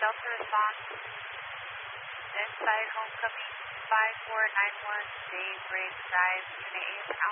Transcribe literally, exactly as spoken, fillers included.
Delta response. Inside homecoming five four nine one, Daybreak Drive, Unit eight,